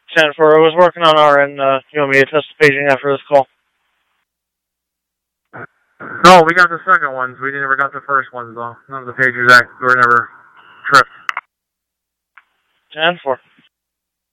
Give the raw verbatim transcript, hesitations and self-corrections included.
ten four, I was working on our end. Uh, you want me to test the paging after this call? No, we got the second ones. We never got the first ones, though. None of the pagers act were never tripped. ten four.